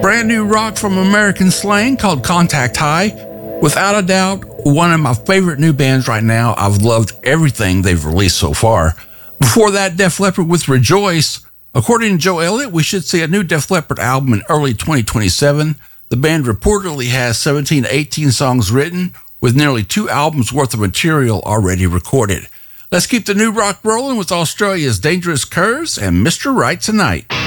brand new rock from American Slang called Contact High. Without a doubt, one of my favorite new bands right now. I've loved everything they've released so far. Before that, Def Leppard with Rejoice. According to Joe Elliott, we should see a new Def Leppard album in early 2027. The band reportedly has 17 to 18 songs written, with nearly 2 albums worth of material already recorded. Let's keep the new rock rolling with Australia's Dangerous Curves and Mr. Right Tonight.